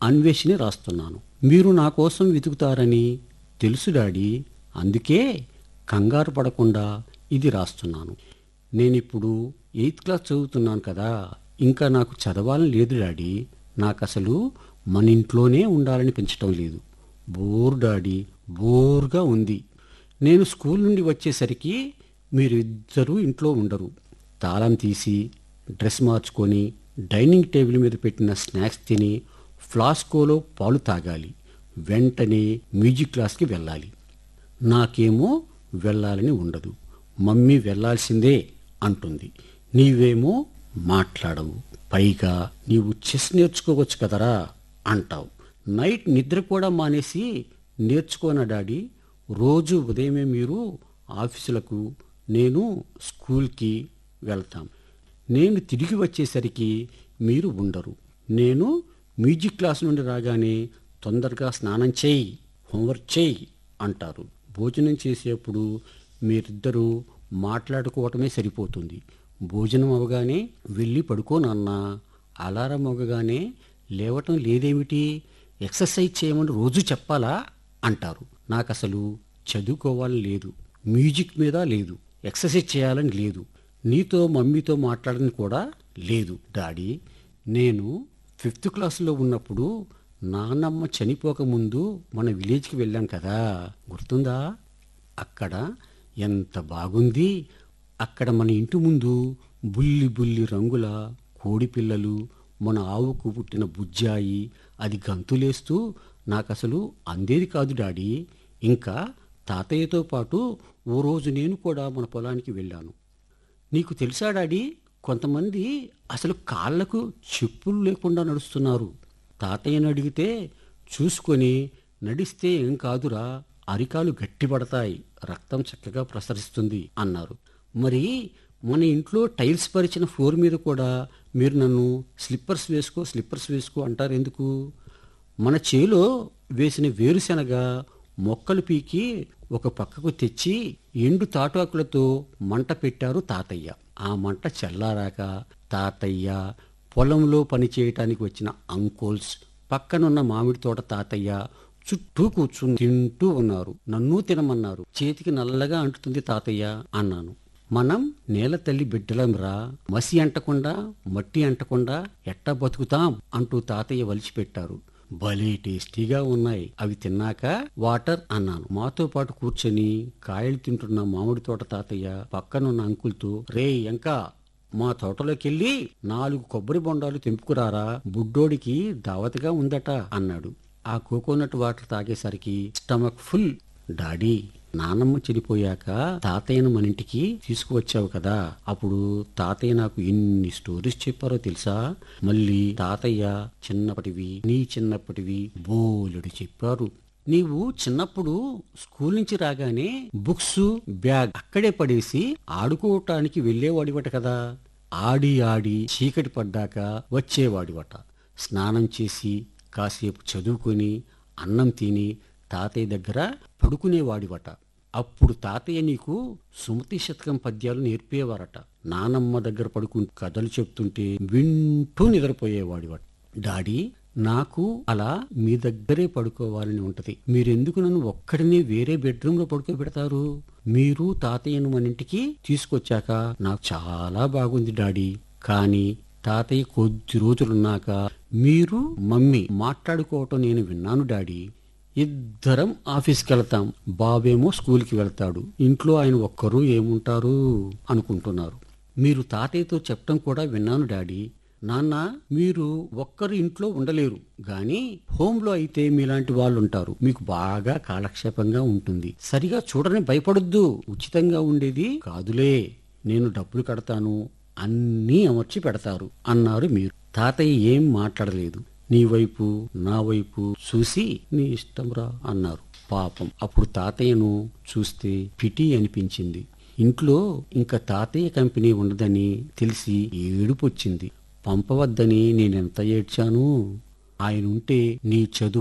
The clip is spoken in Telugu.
అన్వేషిని రాస్తున్నాను. మీరు నా కోసం వెతుకుతారని తెలుసు డాడీ. అందుకే కంగారు పడకుండా ఇది రాస్తున్నాను. నేనిప్పుడు 8th క్లాస్ చదువుతున్నాను కదా. ఇంకా నాకు చదవాలని లేదు డాడీ. నాకసలు మన ఇంట్లోనే ఉండాలని పెంచటం లేదు. బోర్ డాడీ, బోర్గా ఉంది. నేను స్కూల్ నుండి వచ్చేసరికి మీరు ఇద్దరూ ఇంట్లో ఉండరు. తాళం తీసి డ్రెస్ మార్చుకొని డైనింగ్ టేబుల్ మీద పెట్టిన స్నాక్స్ తిని ఫ్లాస్కోలో పాలు తాగాలి. వెంటనే మ్యూజిక్ క్లాస్కి వెళ్ళాలి. నాకేమో వెళ్ళాలని ఉండదు. మమ్మీ వెళ్ళాల్సిందే అంటుంది. నీవేమో మాట్లాడవు. పైగా నీవు చెస్ నేర్చుకోవచ్చు కదరా అంటావు. నైట్ నిద్ర కూడా మానేసి నేర్చుకోనా డాడీ? రోజు ఉదయమే మీరు ఆఫీసులకు, నేను స్కూల్కి వెళ్తాం. నేను తిరిగి వచ్చేసరికి మీరు ఉండరు. నేను మ్యూజిక్ క్లాస్ నుండి రాగానే తొందరగా స్నానం చేయి, హోంవర్క్ చేయి అంటారు. భోజనం చేసేప్పుడు మీరిద్దరూ మాట్లాడుకోవటమే సరిపోతుంది. భోజనం అవగానే వెళ్ళి పడుకో నాన్న. అలారం అవగానే లేవటం లేదేమిటి? ఎక్సర్సైజ్ చేయమని రోజు చెప్పాలా అంటారు. నాకసలు చదువుకోవాలని లేదు, మ్యూజిక్ మీద లేదు, ఎక్సర్సైజ్ చేయాలని లేదు, నీతో మమ్మీతో మాట్లాడని కూడా లేదు డాడీ. నేను 5th క్లాసులో ఉన్నప్పుడు నాన్నమ్మ చనిపోకముందు మన విలేజ్కి వెళ్ళాం కదా, గుర్తుందా? అక్కడ ఎంత బాగుంది. అక్కడ మన ఇంటి ముందు బుల్లి బుల్లి రంగుల కోడిపిల్లలు, మన ఆవుకు పుట్టిన బుజ్జాయి, అది గంతులేస్తూ నాకసలు అందేది కాదు డాడీ. ఇంకా తాతయ్యతో పాటు ఓ రోజు నేను కూడా మన పొలానికి వెళ్ళాను. నీకు తెలుసా డాడీ, కొంతమంది అసలు కాళ్లకు చెప్పులు లేకుండా నడుస్తున్నారు. తాతయ్యని అడిగితే చూసుకొని నడిస్తే ఏం కాదురా, అరికాలు గట్టిపడతాయి, రక్తం చక్కగా ప్రసరిస్తుంది అన్నారు. మరి మన ఇంట్లో టైల్స్ పరిచిన ఫ్లోర్ మీద కూడా మీరు నన్ను స్లిప్పర్స్ వేసుకో అంటారు ఎందుకు? మన చేలో వేసిన వేరుశెనగ మొక్కలు పీకి ఒక పక్కకు తెచ్చి ఎండు తాటాకులతో మంట పెట్టారు తాతయ్య. ఆ మంట చల్లారాక తాతయ్య, పొలంలో పనిచేయటానికి వచ్చిన అంకుల్స్, పక్కనున్న మామిడి తోట తాతయ్య చుట్టూ కూర్చుని తింటూ ఉన్నారు. నన్ను తినమన్నారు. చేతికి నల్లగా అంటుతుంది తాతయ్య అన్నాను. మనం నేల తల్లి బిడ్డలంరా, మసి అంటకుండా మట్టి అంటకుండా ఎట్టా బతుకుతాం అంటూ తాతయ్య వలిచిపెట్టారు. భలే టేస్టీగా ఉన్నాయి. అవి తిన్నాక వాటర్ అన్నాను. మాతో పాటు కూర్చొని కాయలు తింటున్న మామిడి తోట తాతయ్య పక్కనున్న అంకుల్తో, రే ఇంకా మా తోటలోకెళ్ళి 4 కొబ్బరి బొండాలు తెంపుకురారా, బుడ్డోడికి దావతగా ఉందట అన్నాడు. ఆ coconut water తాగేసరికి stomach full. Daddy, నానమ్మ చనిపోయాక తాతయ్యను మన ఇంటికి తీసుకువచ్చావు కదా, అప్పుడు తాతయ్య నాకు ఎన్ని స్టోరీస్ చెప్పారో తెలుసా? మళ్ళీ తాతయ్య చిన్నప్పటివి, నీ చిన్నప్పటివి బోలెడు చెప్పారు. నీవు చిన్నప్పుడు స్కూల్ నుంచి రాగానే బుక్స్, బ్యాగ్ అక్కడే పడేసి ఆడుకోవటానికి వెళ్ళేవాడివట కదా. ఆడి ఆడి చీకటి పడ్డాక వచ్చేవాడివట. స్నానం చేసి కాసేపు చదువుకొని అన్నం తిని తాతయ్య దగ్గర పడుకునేవాడివట. అప్పుడు తాతయ్య నీకు సుమతి శతకం పద్యాలు నేర్పేవారట. నానమ్మ దగ్గర పడుకుని కథలు చెప్తుంటే వింటూ నిద్రపోయేవాడివట. డాడీ, నాకు అలా మీ దగ్గరే పడుకోవాలని ఉంటది. మీరెందుకు నన్ను ఒక్కడినే వేరే బెడ్రూమ్లో పడుకోబెడతారు? మీరు తాతయ్యను మన ఇంటికి తీసుకొచ్చాక నాకు చాలా బాగుంది డాడీ. కానీ తాతయ్య కొద్ది రోజులున్నాక మీరు మమ్మీ మాట్లాడుకోవటం నేను విన్నాను డాడీ. ఇద్దరం ఆఫీస్కి వెళ్తాం, బాబేమో స్కూల్కి వెళ్తాడు. ఇంట్లో ఆయన ఒక్కరూ ఏముంటారు అనుకుంటున్నారు. మీరు తాతయ్యతో చెప్పటం కూడా విన్నాను డాడీ. నాన్న, మీరు ఒక్కరు ఇంట్లో ఉండలేరు గాని హోంలో అయితే మీలాంటి వాళ్ళుంటారు. మీకు బాగా కాలక్షేపంగా ఉంటుంది. సరిగా చూడని భయపడొద్దు. ఉచితంగా ఉండేది కాదులే, నేను డబ్బులు కడతాను, అన్నీ అమర్చి పెడతారు అన్నారు మీరు. తాతయ్య ఏం మాట్లాడలేదు. నీ వైపు నా వైపు చూసి నీ ఇష్టంరా అన్నారు. పాపం అప్పుడు తాతయ్యను చూస్తే పిటి అనిపించింది. ఇంట్లో ఇంకా తాతయ్య కంపెనీ ఉండదని తెలిసి ఏడుపొచ్చింది. పంపవద్దని నేనెంత ఏడ్చాను. ఆయనుంటే నీ చదువు